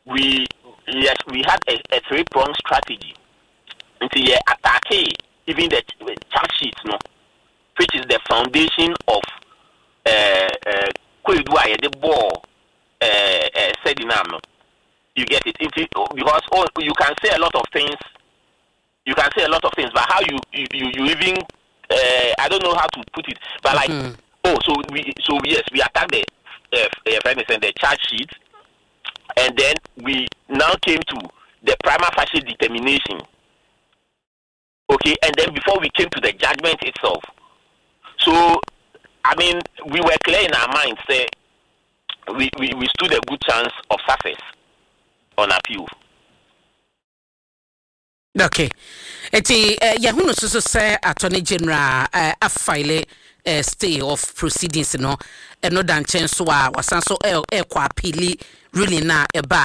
we had a three-pronged strategy. Until you attack even the charge sheet, no, which is the foundation of the ball you get it because you can say a lot of things. You can say a lot of things, but how you even I don't know how to put it. But like we attacked the charge sheet, and then we now came to the prima facie determination. Okay, and then before we came to the judgment itself. So I mean, we were clear in our minds that we stood a good chance of success on appeal. Okay. Eti yahunu so say Attorney General a file stay of proceedings no dan chen so a wasan so kwa appeal ruling na eba